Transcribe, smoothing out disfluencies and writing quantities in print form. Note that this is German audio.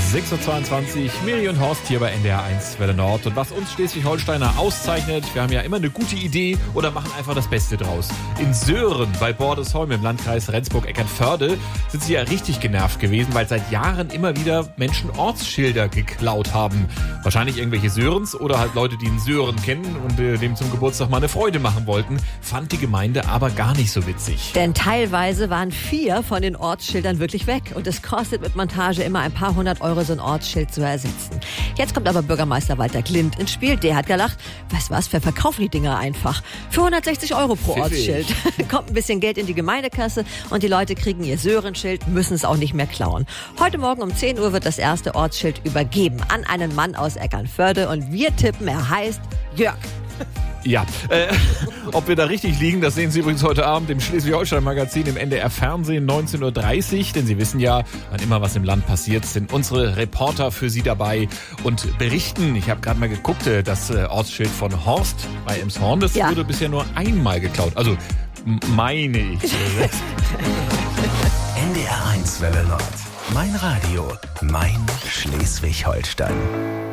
6.22 Uhr, Miri und Horst hier bei NDR 1 Welle Nord. Und was uns Schleswig-Holsteiner auszeichnet, wir haben ja immer eine gute Idee oder machen einfach das Beste draus. In Söhren bei Bordesholm im Landkreis Rendsburg-Eckernförde sind sie ja richtig genervt gewesen, weil seit Jahren immer wieder Menschen Ortsschilder geklaut haben. Wahrscheinlich irgendwelche Sörens oder halt Leute, die einen Sören kennen und dem zum Geburtstag mal eine Freude machen wollten. Fand die Gemeinde aber gar nicht so witzig. Denn teilweise waren 4 von den Ortsschildern wirklich weg. Und es kostet mit Montage immer ein paar hundert Euro, so ein Ortsschild zu ersetzen. Jetzt kommt aber Bürgermeister Walter Klint ins Spiel. Der hat gelacht, weißt was, wir verkaufen die Dinger einfach. Für 160 Euro pro Ortsschild. Kommt ein bisschen Geld in die Gemeindekasse und die Leute kriegen ihr Sörenschild, müssen es auch nicht mehr klauen. Heute Morgen um 10 Uhr wird das erste Ortsschild übergeben an einen Mann aus Eckernförde und wir tippen, er heißt Jörg. Ja, ob wir da richtig liegen, das sehen Sie übrigens heute Abend im Schleswig-Holstein-Magazin im NDR-Fernsehen 19.30 Uhr. Denn Sie wissen ja, wann immer was im Land passiert, sind unsere Reporter für Sie dabei und berichten. Ich habe gerade mal geguckt, das Ortsschild von Horst bei Elmshorn, das wurde bisher nur einmal geklaut. Also meine ich. NDR 1 Welle Nord. Mein Radio, mein Schleswig-Holstein.